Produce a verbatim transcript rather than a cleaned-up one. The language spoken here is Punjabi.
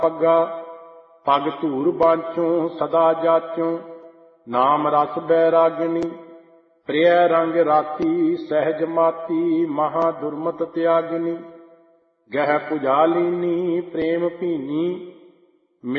ਪੱਗਾ। ਪਗ ਧੂਰ ਬਾਂਚੋਂ ਸਦਾ ਜਾਚੋਂ, ਨਾਮ ਰਸ ਬੈਰਾਗਿਣੀ। ਪ੍ਰਿਯ ਰੰਗ ਰਾਤੀ ਸਹਿਜ ਮਾਤੀ, ਮਹਾ ਦੁਰਮਤ ਤਿਆਗਿਨੀ। ਗਹਿ ਪੁਜਾਲੀਨੀ ਪ੍ਰੇਮ ਭੀਨੀ,